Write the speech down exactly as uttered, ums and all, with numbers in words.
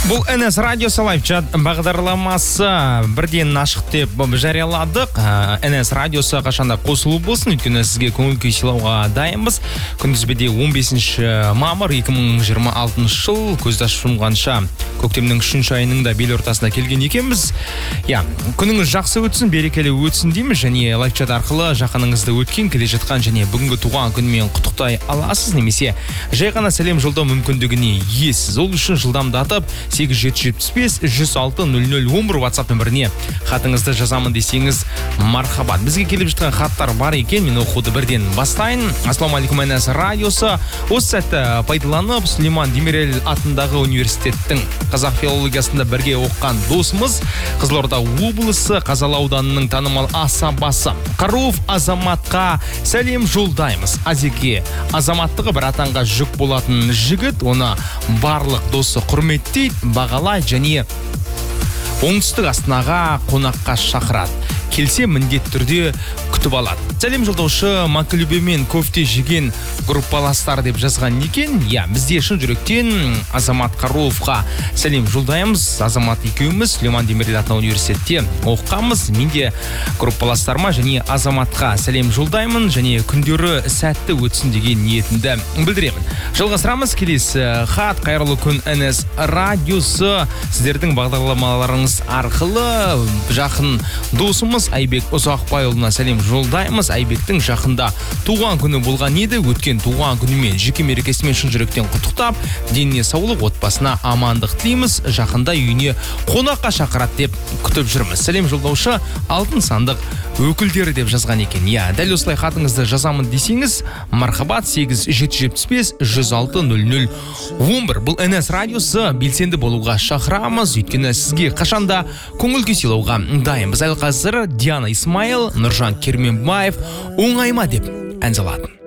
Бұл эн эс радиосы лайв чат бағдарламасы бірден ашық деп жарияладық. эн эс радиосы қашанда қосылу болсын, өйткені сізге көңіл күй сыйлауға дайынбыз. Күндізбеде он бесінші мамыр екі мың жиырма алтыншы жыл көзді ашып жұмғанша көктемнің үшінші айының да бел ортасына келген екенбіз. Я, күніңіз жақсы өтсін, берекелі өтсін дейміз, және лайв чат арқылы жақыныңызды өткен, келе жатқан және бүгінгі туған күнімен құттықтай аласыз, немесе жай ғана сәлем жолдау мүмкіндігіне иесіз. Ол үшін жылдамдатып сегіз жеті жетпіс бес жүз алты нөл нөл он бір WhatsApp нөміріне хатыңызды жазамын десеңіз мархабат. Бізге келіп жатқан хаттар бар екен, мен оқуды бірден бастайын. Ассалаумағалейкум, эн эс радиосы. Осы сәтті пайдаланып, Сүлейман Демирел атындағы университеттің қазақ филологиясында бірге оққан досымыз, Қызылорда облысы Қазалы ауданының танымал асабасы Қаруов Азаматқа сәлем жолдаймыз. Азеке, азаматтығы бір атанға жүк болатын жігіт, оны барлық досы құрметтейді, бағалайды және оңтүстік Астанаға қонаққа шақырады. Келсе міндет түрде күтіп алады. Сәлем жолдаушы Макулюбе мен кофте жеген группаластар деп жазған екен. Я, бізде шын жүректен Азамат Қаруовқа сәлем жолдаймыз. Азамат екеуміз Сүлейман Демирел атындағы университетте оқығанбыз. Мен де группаластарыма және Азаматқа сәлем жолдаймын, және күндері сәтті өтсін деген ниетімді білдіремін. Жалғастырамыз. Келесі хат: қайырлы күн эн эс радиосы. Сіздердің бағдарламаларыңыз арқылы жақын досымыз Айбек Ұзақбайұлына сәлем жолдаймыз. Айбектің жақында туған күні болған еді. Өткен туған күнімен, жеке мерекесімен шын жүректен құттықтап, деніне саулық, отбасына амандық тілейміз. Жақында үйіне қонаққа шақырады деп күтіп жүрміз. Сәлем жолдаушы алтын сандық өкілдері деп жазған екен. Я, дәл осылай хатыңызды жазамын десеңіз мархабат. Сегіз жеті жетпіс бес жүз алты нөл нөл он бір. Бұл эн эс радиосы, белсенді болуға шақырамыз, өйткені сізге қашанда көңіл күй сыйлауға дайынбыз. Әл қазір Диана Исмайл, Нұржан Керменбаев оңайма деп ән салады.